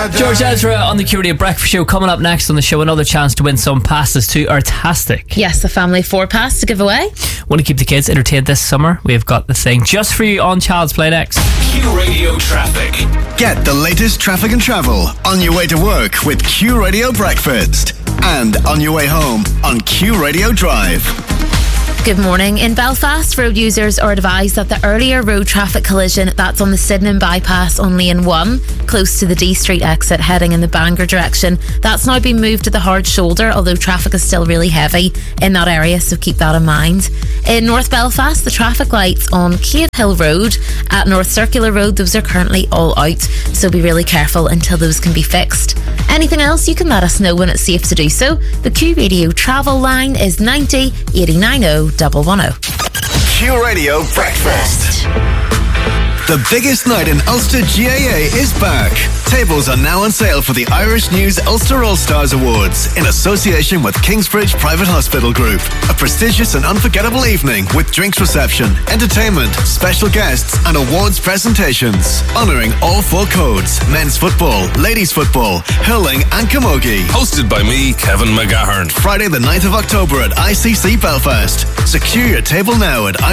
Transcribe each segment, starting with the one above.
George Ezra on the Q Radio Breakfast Show. Coming up next on the show, another chance to win some passes to Artastic. Yes, the family 4 pass to give away. Want to keep the kids entertained this summer? We've got the thing just for you on Child's Play next. Q Radio Traffic. Get the latest traffic and travel on your way to work with Q Radio Breakfast. And on your way home on Q Radio Drive. Good morning. In Belfast, road users are advised that the earlier road traffic collision that's on the Sydenham bypass on lane 1, close to the D Street exit heading in the Bangor direction, that's now been moved to the hard shoulder, although traffic is still really heavy in that area, so keep that in mind. In North Belfast, the traffic lights on Cave Hill Road at North Circular Road, those are currently all out, so be really careful until those can be fixed. Anything else, you can let us know when it's safe to do so. The Q Radio travel line is 90 8990 110. Q Radio Breakfast. The biggest night in Ulster GAA is back. Tables are now on sale for the Irish News Ulster All-Stars Awards in association with Kingsbridge Private Hospital Group. A prestigious and unforgettable evening with drinks reception, entertainment, special guests and awards presentations. Honouring all 4 codes: men's football, ladies football, hurling and camogie. Hosted by me, Kevin McGahern. Friday the 9th of October at ICC Belfast. Secure your table now at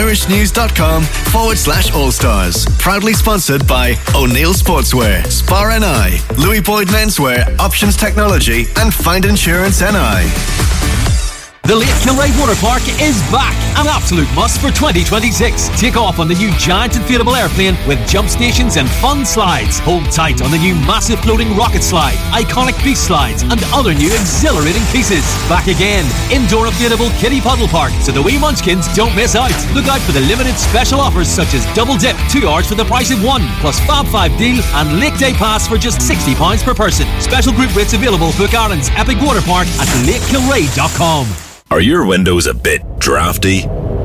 irishnews.com/allstars. Proudly sponsored by O'Neill Sportswear, Spar NI, Louis Boyd Menswear, Options Technology and Find Insurance NI. The Lake Kilray Water Park is back, an absolute must for 2026. Take off on the new giant inflatable airplane with jump stations and fun slides. Hold tight on the new massive floating rocket slide, iconic beast slides and other new exhilarating pieces. Back again, indoor inflatable kiddie puddle park, so the wee munchkins don't miss out. Look out for the limited special offers such as double dip, 2 hours for the price of 1, plus Fab 5 deal and Lake Day Pass for just £60 per person. Special group rates available. Book Ireland's Epic Water Park at lakekilray.com. Are your windows a bit drafty?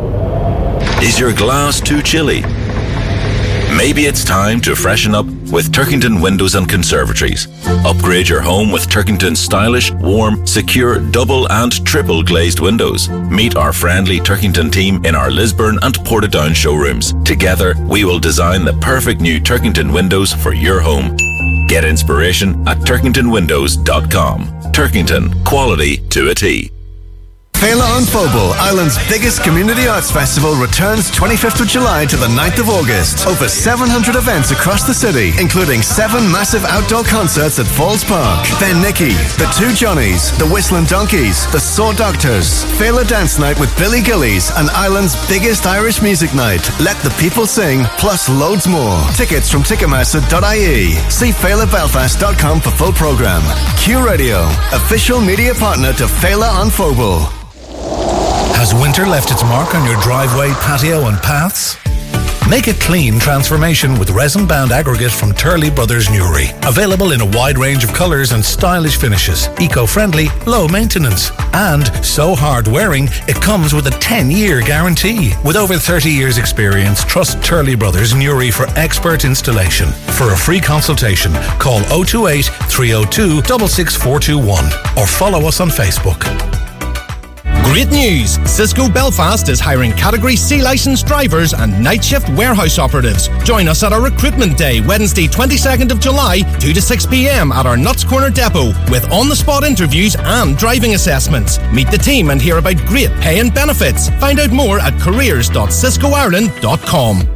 Is your glass too chilly? Maybe it's time to freshen up with Turkington Windows and Conservatories. Upgrade your home with Turkington's stylish, warm, secure, double and triple glazed windows. Meet our friendly Turkington team in our Lisburn and Portadown showrooms. Together, we will design the perfect new Turkington windows for your home. Get inspiration at turkingtonwindows.com. Turkington, quality to a T. Féile an Phobal, Ireland's biggest community arts festival, returns 25th of July to the 9th of August. Over 700 events across the city, including 7 massive outdoor concerts at Falls Park. Ben Nicky, The Two Johnnies, The Whistling Donkeys, The Saw Doctors, Féile Dance Night with Billy Gillies, and Ireland's biggest Irish music night. Let the people sing, plus loads more. Tickets from ticketmaster.ie. See FéileBelfast.com for full programme. Q Radio, official media partner to Féile an Phobal. Has winter left its mark on your driveway, patio and paths? Make a clean transformation with resin-bound aggregate from Turley Brothers Newry. Available in a wide range of colours and stylish finishes. Eco-friendly, low maintenance. And so hard-wearing, it comes with a 10-year guarantee. With over 30 years' experience, trust Turley Brothers Newry for expert installation. For a free consultation, call 028 302 66421 or follow us on Facebook. Great news! Cisco Belfast is hiring Category C licensed drivers and night shift warehouse operatives. Join us at our recruitment day, Wednesday 22nd of July, 2 to 6 p.m. at our Nutts Corner depot with on-the-spot interviews and driving assessments. Meet the team and hear about great pay and benefits. Find out more at careers.ciscoireland.com.